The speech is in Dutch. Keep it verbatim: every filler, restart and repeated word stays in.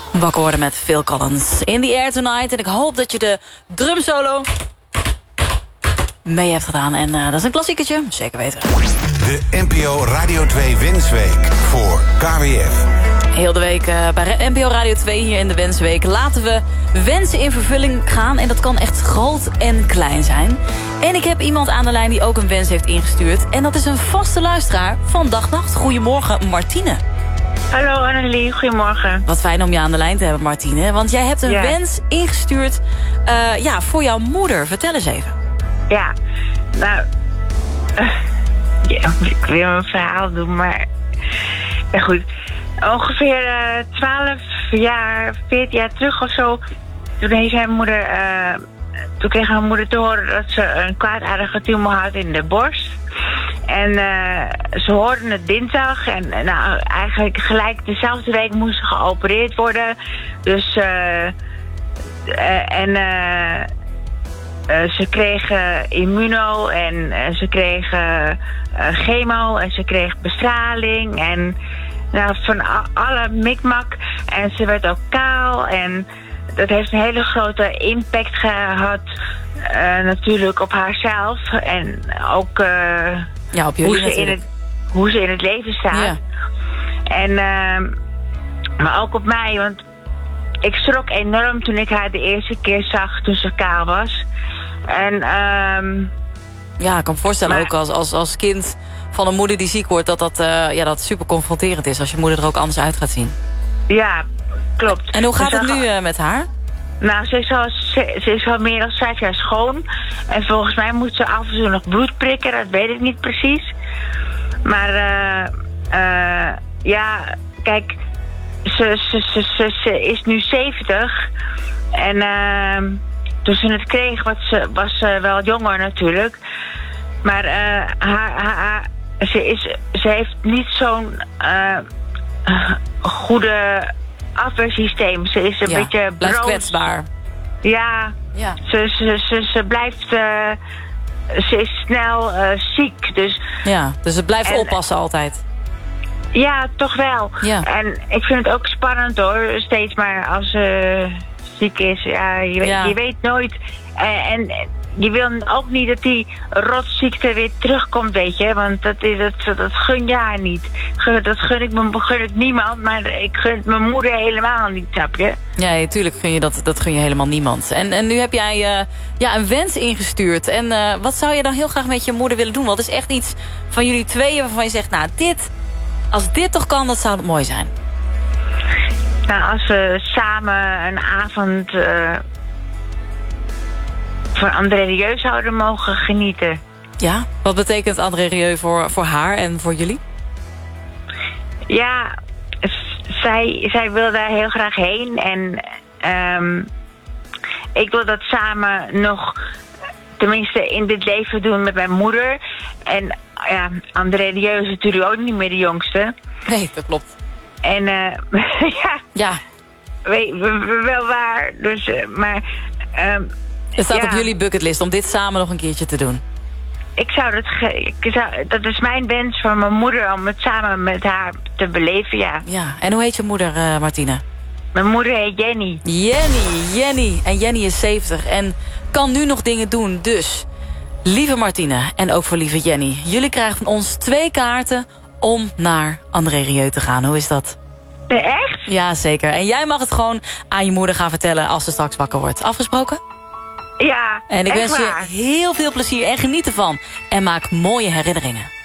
Wakker worden met Phil Collins. In the Air Tonight. En ik hoop dat je de drumsolo mee hebt gedaan. En uh, dat is een klassiekertje. Zeker weten. De N P O Radio twee Wensweek voor K W F. Heel de week uh, bij N P O Radio twee hier in de Wensweek laten we wensen in vervulling gaan. En dat kan echt groot en klein zijn. En ik heb iemand aan de lijn die ook een wens heeft ingestuurd. En dat is een vaste luisteraar van Dag Nacht. Goedemorgen, Martine. Hallo Annelie, goedemorgen. Wat fijn om je aan de lijn te hebben, Martine. Want jij hebt een ja. wens ingestuurd uh, ja, voor jouw moeder. Vertel eens even. Ja, nou... Uh, ja, ik wil een verhaal doen, maar... Ja, goed. Ongeveer twaalf uh, jaar, veertien jaar terug of zo... Toen heeft mijn moeder... Uh, toen kreeg mijn moeder te horen dat ze een kwaadaardige tumor had in de borst. En uh, ze hoorden het dinsdag. En nou, eigenlijk gelijk dezelfde week moest ze geopereerd worden. Dus... Uh, uh, en... Uh, Uh, ze kregen immuno en uh, ze kregen uh, chemo en ze kreeg bestraling en nou, van a- alle mikmak. En ze werd ook kaal en dat heeft een hele grote impact gehad uh, natuurlijk op haarzelf. En ook uh, ja, op hoe, ze in het, hoe ze in het leven staat. Ja. En, uh, maar ook op mij, want ik schrok enorm toen ik haar de eerste keer zag toen ze kaal was. En, um, ja, ik kan me voorstellen maar, ook als, als, als kind van een moeder die ziek wordt... dat dat, uh, ja, dat super confronterend is als je moeder er ook anders uit gaat zien. Ja, klopt. En hoe gaat dus het nu uh, met haar? Nou, ze is, al, ze, ze is al meer dan vijf jaar schoon. En volgens mij moet ze af en toe nog bloed prikken. Dat weet ik niet precies. Maar uh, uh, ja, kijk... Ze, ze, ze, ze, ze is nu zeventig. En uh, toen ze het kreeg was ze, was ze wel jonger natuurlijk. Maar uh, haar, haar, haar, ze, is, ze heeft niet zo'n uh, goede afweersysteem. Ze is een ja, beetje blijft kwetsbaar. Ja, ja. Ze, ze, ze, ze blijft... Uh, ze is snel uh, ziek. Dus, ja, dus het blijft en, oppassen altijd. Ja, toch wel. Ja. En ik vind het ook spannend hoor. Steeds maar als ze uh, ziek is. Ja, je, ja. je weet nooit. Uh, en je wil ook niet dat die rotziekte weer terugkomt, weet je. Want dat, dat, dat gun je haar niet. Dat gun ik, me, gun ik niemand. Maar ik gun het mijn moeder helemaal niet, snap je? Ja, natuurlijk gun je dat, dat gun je helemaal niemand. En, en nu heb jij uh, ja, een wens ingestuurd. En uh, wat zou je dan heel graag met je moeder willen doen? Wat is echt iets van jullie tweeën waarvan je zegt... nou, dit... Als dit toch kan, dat zou het mooi zijn. Nou, als we samen een avond uh, van André Rieu zouden mogen genieten. Ja, wat betekent André Rieu voor, voor haar en voor jullie? Ja, zij, zij wil daar heel graag heen. En um, ik wil dat samen nog... tenminste in dit leven doen met mijn moeder. En ja, André Rieu is natuurlijk ook niet meer de jongste. Nee, dat klopt. En uh, ja, ja. Weet, wel waar. Dus, uh, maar... Um, het staat ja. op jullie bucketlist om dit samen nog een keertje te doen. Ik zou dat... Ge- ik zou, dat is mijn wens van mijn moeder om het samen met haar te beleven, ja. Ja, en hoe heet je moeder, uh, Martine? Mijn moeder heet Jenny. Jenny, Jenny. En Jenny is zeventig en kan nu nog dingen doen. Dus, lieve Martine en ook voor lieve Jenny... jullie krijgen van ons twee kaarten om naar André Rieu te gaan. Hoe is dat? Echt? Ja, zeker. En jij mag het gewoon aan je moeder gaan vertellen... als ze straks wakker wordt. Afgesproken? Ja, En ik wens waar. je heel veel plezier en geniet ervan. En maak mooie herinneringen.